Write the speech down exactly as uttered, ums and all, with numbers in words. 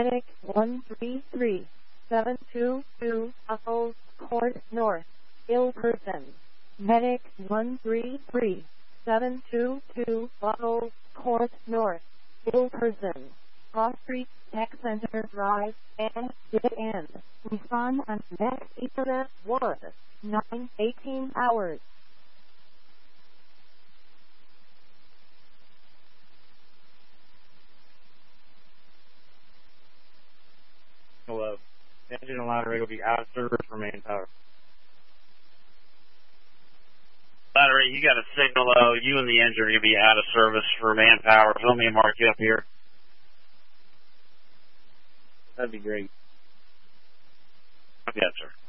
Medic one three three seven two two, Buffalo Court North, ill person. Medic one three three seven two two, Buffalo Court North, ill person. Cross Street Tech Center Drive, and dead end. Respond on next Ethernet one, nine eighteen hours. Hello. Engine and ladder rig will be out of service for manpower. Ladder rig, you got a signal low. You and the engine are going to be out of service for manpower. Let me mark you up here. That'd be great. Yes, sir.